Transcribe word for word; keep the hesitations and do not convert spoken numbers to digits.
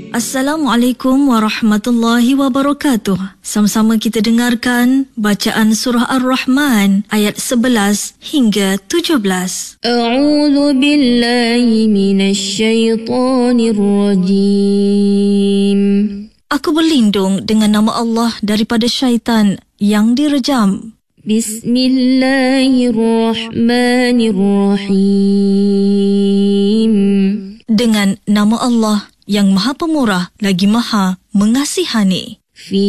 Assalamualaikum warahmatullahi wabarakatuh. Sama-sama kita dengarkan bacaan surah Ar-Rahman ayat sebelas hingga tujuh belas. A'udzu billahi minasyaitonir rajim. Aku berlindung dengan nama Allah daripada syaitan yang direjam. Bismillahirrahmanirrahim. Dengan nama Allah yang Maha Pemurah lagi Maha Mengasihani.